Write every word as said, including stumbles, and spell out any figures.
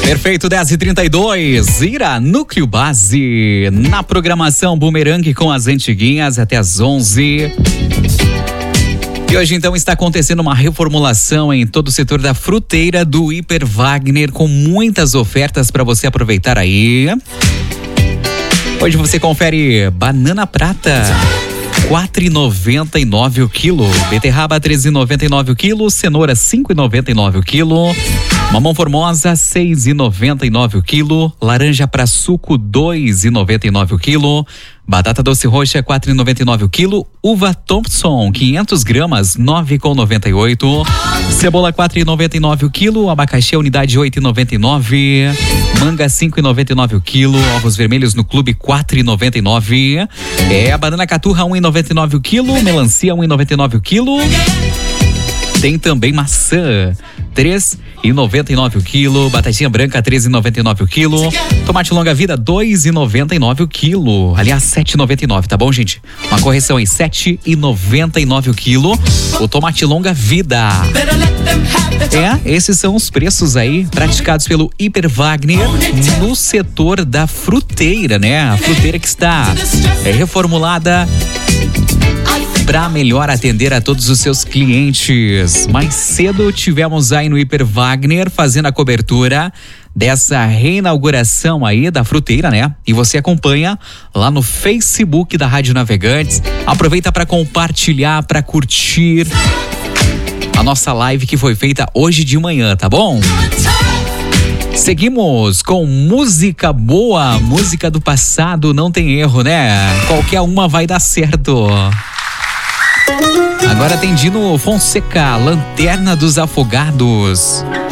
Perfeito, dez e trinta e dois, Ira Núcleo Base, na programação Boomerang com as antiguinhas até as onze. E hoje então está acontecendo uma reformulação em todo o setor da fruteira do Hiper Wagner, com muitas ofertas para você aproveitar aí. Hoje você confere banana prata, quatro reais e noventa e nove o quilo, beterraba três reais e noventa e nove o quilo, cenoura cinco reais e noventa e nove o quilo, mamão formosa seis reais e noventa e nove o quilo, laranja para suco dois reais e noventa e nove o quilo, batata doce roxa quatro reais e noventa e nove o quilo, uva Thompson quinhentas gramas nove reais e noventa e oito, cebola quatro reais e noventa e nove o quilo, abacaxi a unidade oito reais e noventa e nove, manga cinco reais e noventa e nove o quilo, ovos vermelhos no clube quatro reais e noventa e nove, é a banana caturra um real e noventa e nove o quilo, melancia um real e noventa e nove o quilo. Tem também maçã, três reais e noventa e nove o quilo, batatinha branca três reais e noventa e nove o quilo, tomate longa vida dois reais e noventa e nove o quilo, aliás sete reais e noventa e nove, tá bom, gente? Uma correção aí, sete reais e noventa e nove o quilo, o tomate longa vida. É, esses são os preços aí praticados pelo Hiper Wagner no setor da fruteira, né? A fruteira que está é, reformulada para melhor atender a todos os seus clientes. Mais cedo tivemos aí no Hiper Wagner fazendo a cobertura dessa reinauguração aí da fruteira, né? E você acompanha lá no Facebook da Rádio Navegantes. Aproveita para compartilhar, para curtir a nossa live que foi feita hoje de manhã, tá bom? Seguimos com música boa, música do passado, não tem erro, né? Qualquer uma vai dar certo. Agora tem Dino Fonseca, Lanterna dos Afogados.